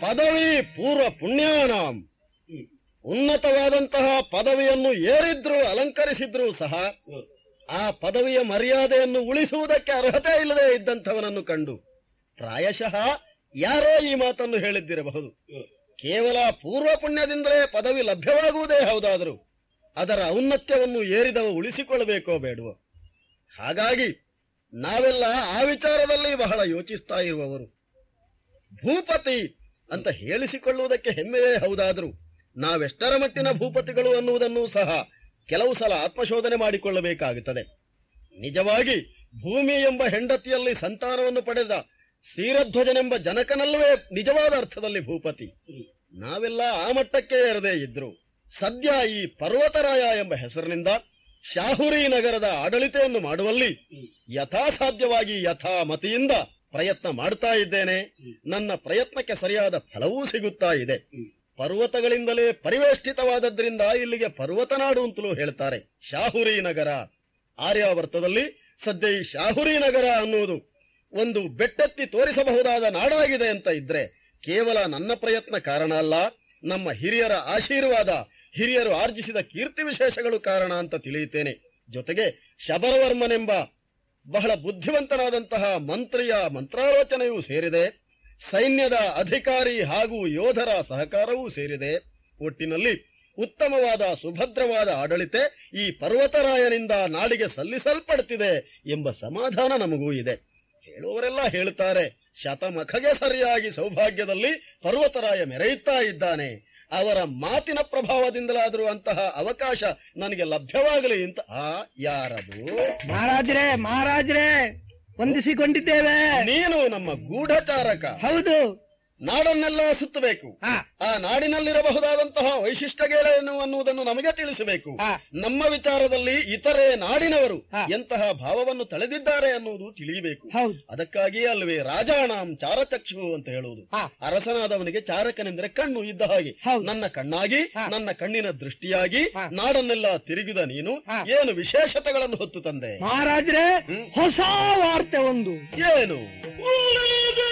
ಪದವಿ ಪೂರ್ವ ಪುಣ್ಯಾನಾಂ. ಉನ್ನತವಾದಂತಹ ಪದವಿಯನ್ನು ಏರಿದ್ರು ಅಲಂಕರಿಸಿದ್ರು ಸಹ ಆ ಪದವಿಯ ಮರ್ಯಾದೆಯನ್ನು ಉಳಿಸುವುದಕ್ಕೆ ಅರ್ಹತೆ ಇಲ್ಲದೆ ಇದ್ದಂಥವನನ್ನು ಕಂಡು ಪ್ರಾಯಶಃ ಯಾರೋ ಈ ಮಾತನ್ನು ಹೇಳಿದ್ದಿರಬಹುದು. ಕೇವಲ ಪೂರ್ವ ಪುಣ್ಯದಿಂದಲೇ ಪದವಿ ಲಭ್ಯವಾಗುವುದೇ ಹೌದಾದರೂ ಅದರ ಔನ್ನತ್ಯವನ್ನು ಏರಿದವ ಉಳಿಸಿಕೊಳ್ಳಬೇಕೋ ಬೇಡವೋ? ಹಾಗಾಗಿ ನಾವೆಲ್ಲ ಆ ವಿಚಾರದಲ್ಲಿ ಬಹಳ ಯೋಚಿಸ್ತಾ ಇರುವವರು. ಭೂಪತಿ ಅಂತ ಹೇಳಿಸಿಕೊಳ್ಳುವುದಕ್ಕೆ ಹೆಮ್ಮೆಯೇ ಹೌದಾದರೂ ನಾವೆಷ್ಟರ ಮಟ್ಟಿನ ಭೂಪತಿಗಳು ಅನ್ನುವುದನ್ನು ಸಹ ಕೆಲವು ಸಲ ಆತ್ಮಶೋಧನೆ ಮಾಡಿಕೊಳ್ಳಬೇಕಾಗುತ್ತದೆ. ನಿಜವಾಗಿ ಭೂಮಿ ಎಂಬ ಹೆಂಡತಿಯಲ್ಲಿ ಸಂತಾನವನ್ನು ಪಡೆದ ಕ್ಷೀರಧ್ವಜನೆಂಬ ಜನಕನಲ್ಲವೇ ನಿಜವಾದ ಅರ್ಥದಲ್ಲಿ ಭೂಪತಿ. ನಾವೆಲ್ಲ ಆ ಮಟ್ಟಕ್ಕೆ ಏರದೇ ಇದ್ರು ಸದ್ಯ ಈ ಪರ್ವತರಾಯ ಎಂಬ ಹೆಸರಿನಿಂದ ಶಾಹುರಿ ನಗರದ ಆಡಳಿತೆಯನ್ನು ಮಾಡುವಲ್ಲಿ ಯಥಾಸಾಧ್ಯವಾಗಿ ಯಥಾಮತಿಯಿಂದ ಪ್ರಯತ್ನ ಮಾಡ್ತಾ ಇದ್ದೇನೆ. ನನ್ನ ಪ್ರಯತ್ನಕ್ಕೆ ಸರಿಯಾದ ಫಲವೂ ಸಿಗುತ್ತಾ ಇದೆ. ಪರ್ವತಗಳಿಂದಲೇ ಪರಿವೇಷ್ಟಿತವಾದದ್ರಿಂದ ಇಲ್ಲಿಗೆ ಪರ್ವತನಾಡು ಅಂತಲೂ ಹೇಳ್ತಾರೆ. ಶಾಹುರಿ ನಗರ ಆರ್ಯಾವರ್ತದಲ್ಲಿ ಸದ್ಯ ಈ ಶಾಹುರಿ ನಗರ ಅನ್ನುವುದು ಒಂದು ಬೆಟ್ಟೆತ್ತಿ ತೋರಿಸಬಹುದಾದ ನಾಡಾಗಿದೆ ಅಂತ ಇದ್ರೆ ಕೇವಲ ನನ್ನ ಪ್ರಯತ್ನ ಕಾರಣ ಅಲ್ಲ, ನಮ್ಮ ಹಿರಿಯರ ಆಶೀರ್ವಾದ, ಹಿರಿಯರು ಆರ್ಜಿಸಿದ ಕೀರ್ತಿ ವಿಶೇಷಗಳು ಕಾರಣ ಅಂತ ತಿಳಿಯುತ್ತೇನೆ. ಜೊತೆಗೆ ಶಬರವರ್ಮನೆಂಬ ಬಹಳ ಬುದ್ಧಿವಂತನಾದಂತಹ ಮಂತ್ರಿಯ ಮಂತ್ರಾಲೋಚನೆಯೂ ಸೇರಿದೆ, ಸೈನ್ಯದ ಅಧಿಕಾರಿ ಹಾಗೂ ಯೋಧರ ಸಹಕಾರವೂ ಸೇರಿದೆ. ಒಟ್ಟಿನಲ್ಲಿ ಉತ್ತಮವಾದ ಸುಭದ್ರವಾದ ಆಡಳಿತ ಈ ಪರ್ವತರಾಯನಿಂದ ನಾಡಿಗೆ ಸಲ್ಲಿಸಲ್ಪಡುತ್ತಿದೆ ಎಂಬ ಸಮಾಧಾನ ನಮಗೂ ಇದೆ. ಹೇಳುವವರೆಲ್ಲ ಹೇಳುತ್ತಾರೆ, ಶತಮಖಗೆ ಸರಿಯಾಗಿ ಸೌಭಾಗ್ಯದಲ್ಲಿ ಪರ್ವತರಾಯ ಮೆರೆಯುತ್ತಾ ಇದ್ದಾನೆ. ಅವರ ಮಾತಿನ ಪ್ರಭಾವದಿಂದಲಾದರೂ ಅಂತಹ ಅವಕಾಶ ನನಗೆ ಲಭ್ಯವಾಗಲಿ ಅಂತ. ಯಾರದು? ಮಹಾರಾಜ್ರೆ ವಂದಿಸಿಕೊಂಡಿದ್ದೇವೆ. ನೀನು ನಮ್ಮ ಗೂಢಚಾರಕ. ಹೌದು. ನಾಡನ್ನೆಲ್ಲ ಸುತ್ತಬೇಕು. ಆ ನಾಡಿನಲ್ಲಿರಬಹುದಾದಂತಹ ವೈಶಿಷ್ಟ್ಯಗಳೇನು ಅನ್ನುವುದನ್ನು ನಮಗೆ ತಿಳಿಸಬೇಕು. ನಮ್ಮ ವಿಚಾರದಲ್ಲಿ ಇತರೆ ನಾಡಿನವರು ಎಂತಹ ಭಾವವನ್ನು ತಳೆದಿದ್ದಾರೆ ಅನ್ನುವುದು ತಿಳಿಯಬೇಕು. ಅದಕ್ಕಾಗಿ ಅಲ್ವೇ ರಾಜಾಣಾಂ ಚಾರಚಕ್ಷು ಅಂತ ಹೇಳುವುದು. ಅರಸನಾದವನಿಗೆ ಚಾರಕನೆಂದರೆ ಕಣ್ಣು ಇದ್ದ ಹಾಗೆ. ನನ್ನ ಕಣ್ಣಾಗಿ, ನನ್ನ ಕಣ್ಣಿನ ದೃಷ್ಟಿಯಾಗಿ ನಾಡನ್ನೆಲ್ಲ ತಿರುಗಿದ ನೀನು ಏನು ವಿಶೇಷತೆಗಳನ್ನು ಹೊತ್ತು ತಂದೆ? ಮಹಾರಾಜ್ರೆ, ಹೊಸ ವಾರ್ತೆ ಒಂದು. ಏನು?